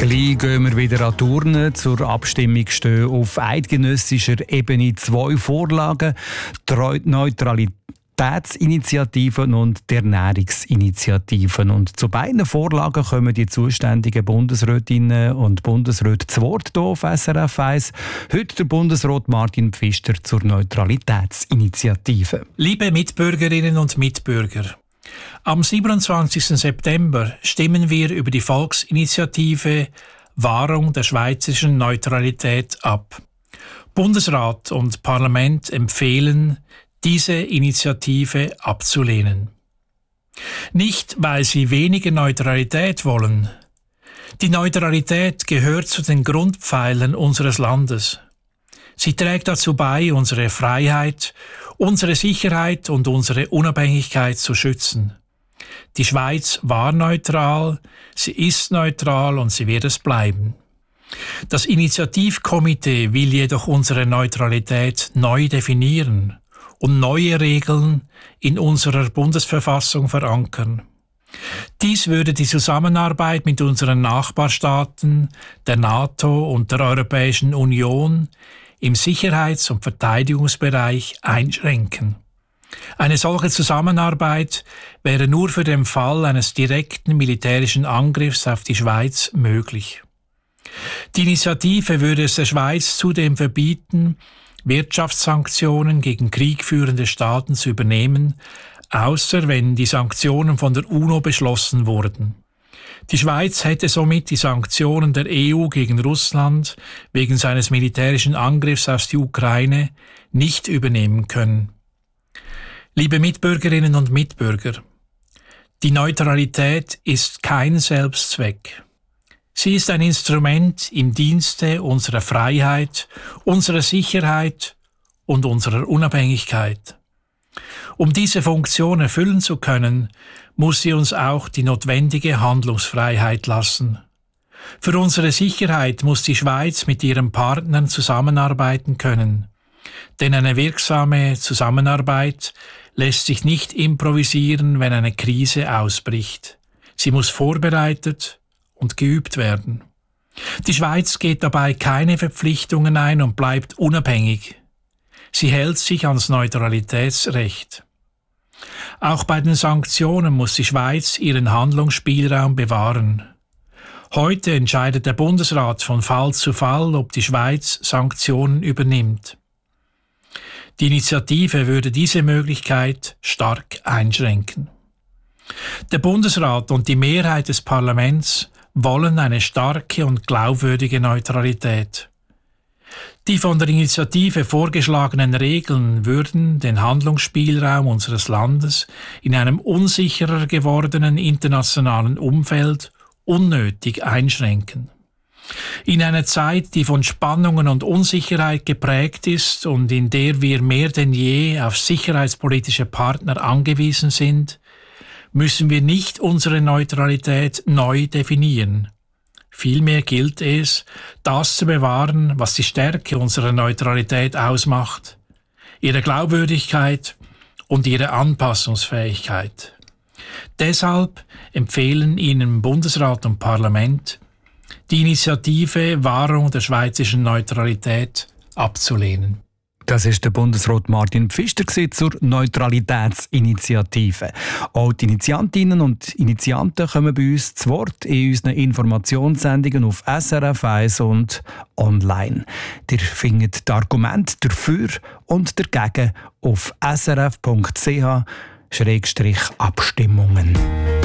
Gleich gehen wir wieder an die Urne. Zur Abstimmung stehen auf eidgenössischer Ebene 2 Vorlagen: die Neutralitätsinitiativen und die Ernährungsinitiativen. Und zu beiden Vorlagen kommen die zuständigen Bundesrätinnen und Bundesräte zu Wort hier auf SRF 1. Heute der Bundesrat Martin Pfister zur Neutralitätsinitiative. Liebe Mitbürgerinnen und Mitbürger, am 27. September stimmen wir über die Volksinitiative Wahrung der schweizerischen Neutralität ab. Bundesrat und Parlament empfehlen, diese Initiative abzulehnen. Nicht, weil sie weniger Neutralität wollen. Die Neutralität gehört zu den Grundpfeilern unseres Landes. Sie trägt dazu bei, unsere Freiheit, unsere Sicherheit und unsere Unabhängigkeit zu schützen. Die Schweiz war neutral, sie ist neutral und sie wird es bleiben. Das Initiativkomitee will jedoch unsere Neutralität neu definieren und neue Regeln in unserer Bundesverfassung verankern. Dies würde die Zusammenarbeit mit unseren Nachbarstaaten, der NATO und der Europäischen Union im Sicherheits- und Verteidigungsbereich einschränken. Eine solche Zusammenarbeit wäre nur für den Fall eines direkten militärischen Angriffs auf die Schweiz möglich. Die Initiative würde es der Schweiz zudem verbieten, Wirtschaftssanktionen gegen kriegführende Staaten zu übernehmen, außer wenn die Sanktionen von der UNO beschlossen wurden. Die Schweiz hätte somit die Sanktionen der EU gegen Russland wegen seines militärischen Angriffs auf die Ukraine nicht übernehmen können. Liebe Mitbürgerinnen und Mitbürger, die Neutralität ist kein Selbstzweck. Sie ist ein Instrument im Dienste unserer Freiheit, unserer Sicherheit und unserer Unabhängigkeit. Um diese Funktion erfüllen zu können, muss sie uns auch die notwendige Handlungsfreiheit lassen. Für unsere Sicherheit muss die Schweiz mit ihren Partnern zusammenarbeiten können. Denn eine wirksame Zusammenarbeit lässt sich nicht improvisieren, wenn eine Krise ausbricht. Sie muss vorbereitet und geübt werden. Die Schweiz geht dabei keine Verpflichtungen ein und bleibt unabhängig. Sie hält sich ans Neutralitätsrecht. Auch bei den Sanktionen muss die Schweiz ihren Handlungsspielraum bewahren. Heute entscheidet der Bundesrat von Fall zu Fall, ob die Schweiz Sanktionen übernimmt. Die Initiative würde diese Möglichkeit stark einschränken. Der Bundesrat und die Mehrheit des Parlaments wollen eine starke und glaubwürdige Neutralität. Die von der Initiative vorgeschlagenen Regeln würden den Handlungsspielraum unseres Landes in einem unsicherer gewordenen internationalen Umfeld unnötig einschränken. In einer Zeit, die von Spannungen und Unsicherheit geprägt ist und in der wir mehr denn je auf sicherheitspolitische Partner angewiesen sind, müssen wir nicht unsere Neutralität neu definieren. Vielmehr gilt es, das zu bewahren, was die Stärke unserer Neutralität ausmacht, ihre Glaubwürdigkeit und ihre Anpassungsfähigkeit. Deshalb empfehlen Ihnen Bundesrat und Parlament, die Initiative Wahrung der schweizerischen Neutralität abzulehnen. Das ist der Bundesrat Martin Pfister zur Neutralitätsinitiative. Auch die Initiantinnen und Initianten kommen bei uns zu Wort in unseren Informationssendungen auf SRF 1 und online. Ihr findet die Argumente dafür und dagegen auf srf.ch/Abstimmungen.